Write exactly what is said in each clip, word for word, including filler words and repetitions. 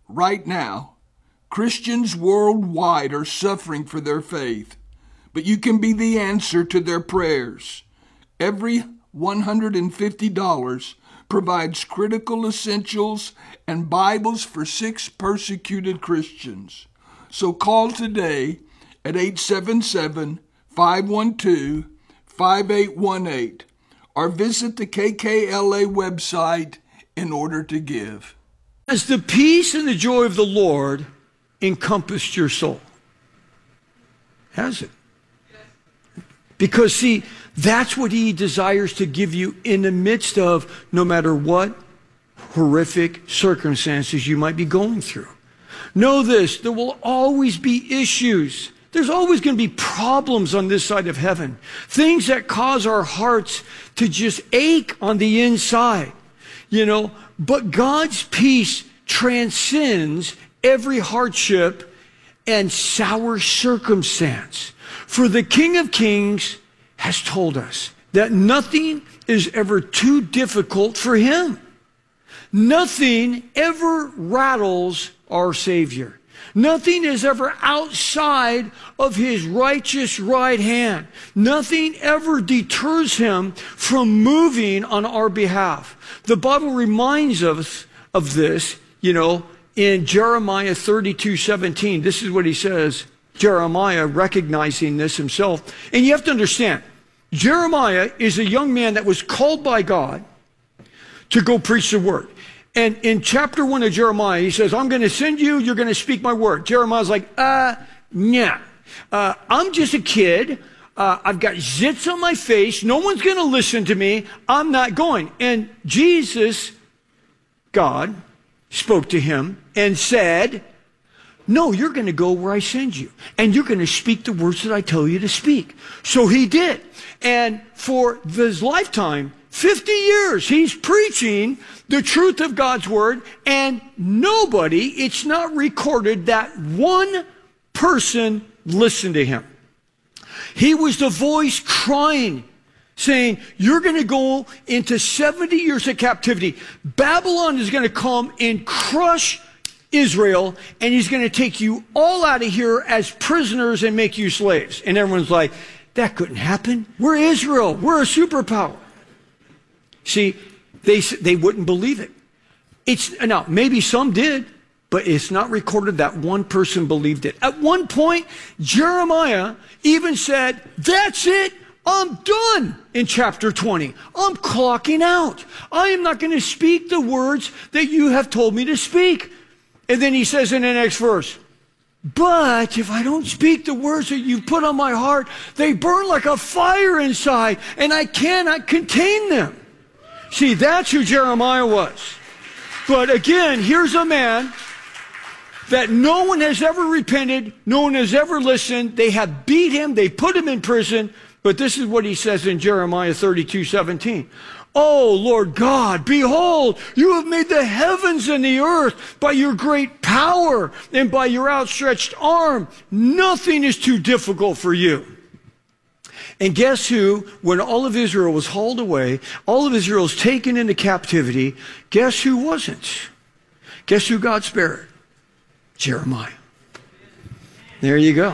right now, Christians worldwide are suffering for their faith, but you can be the answer to their prayers. Every one hundred fifty dollars provides critical essentials and Bibles for six persecuted Christians. So call today at eight seven seven, five one two, five eight one eight or visit the K K L A website in order to give. Has the peace and the joy of the Lord encompassed your soul? Has it? Because, see, that's what he desires to give you in the midst of no matter what horrific circumstances you might be going through. Know this, there will always be issues. There's always going to be problems on this side of heaven. Things that cause our hearts to just ache on the inside, you know. But God's peace transcends every hardship and sour circumstance. For the King of Kings has told us that nothing is ever too difficult for him. Nothing ever rattles our Savior. Nothing is ever outside of his righteous right hand. Nothing ever deters him from moving on our behalf. The Bible reminds us of this, you know, in Jeremiah thirty-two seventeen. This is what he says. Jeremiah recognizing this himself. And you have to understand, Jeremiah is a young man that was called by God to go preach the word. And in chapter one of Jeremiah, he says, I'm going to send you, you're going to speak my word. Jeremiah's like, uh, nah. Uh, I'm just a kid. Uh, I've got zits on my face. No one's going to listen to me. I'm not going. And Jesus, God, spoke to him and said, no, you're going to go where I send you. And you're going to speak the words that I tell you to speak. So he did. And for his lifetime, fifty years, he's preaching the truth of God's word, and nobody, it's not recorded that one person listened to him. He was the voice crying, saying, you're going to go into seventy years of captivity. Babylon is going to come and crush Israel, and he's going to take you all out of here as prisoners and make you slaves. And everyone's like, that couldn't happen. We're Israel. We're a superpower. See, they, they wouldn't believe it. It's, now, maybe some did, but it's not recorded that one person believed it. At one point, Jeremiah even said, that's it. I'm done in chapter twenty. I'm clocking out. I am not going to speak the words that you have told me to speak. And then he says in the next verse, but if I don't speak the words that you've put on my heart, they burn like a fire inside, and I cannot contain them. See, that's who Jeremiah was. But again, here's a man that no one has ever repented, no one has ever listened. They have beat him, they put him in prison. But this is what he says in Jeremiah thirty-two seventeen. Oh, Lord God, behold, you have made the heavens and the earth by your great power and by your outstretched arm. Nothing is too difficult for you. And guess who, when all of Israel was hauled away, all of Israel was taken into captivity, guess who wasn't? Guess who God spared? Jeremiah. There you go.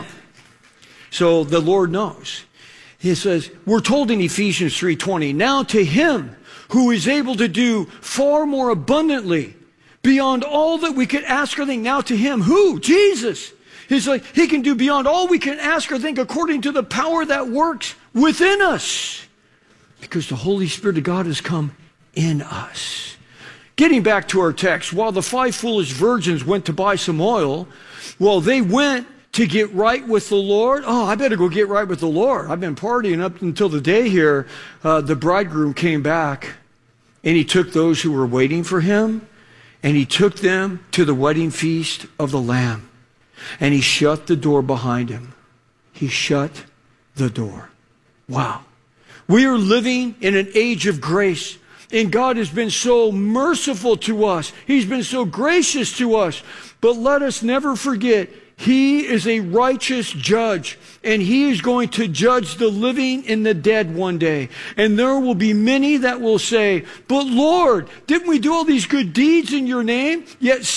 So the Lord knows. He says, we're told in Ephesians three twenty, now to him who is able to do far more abundantly beyond all that we could ask or think. Now to him, who? Jesus. He's like, he can do beyond all we can ask or think according to the power that works within us. Because the Holy Spirit of God has come in us. Getting back to our text, while the five foolish virgins went to buy some oil, well, they went to get right with the Lord. Oh, I better go get right with the Lord. I've been partying up until the day here. Uh, the bridegroom came back, and he took those who were waiting for him, and he took them to the wedding feast of the Lamb. And he shut the door behind him. He shut the door. Wow. We are living in an age of grace. And God has been so merciful to us. He's been so gracious to us. But let us never forget, he is a righteous judge, and he is going to judge the living and the dead one day. And there will be many that will say, but Lord, didn't we do all these good deeds in your name? Yet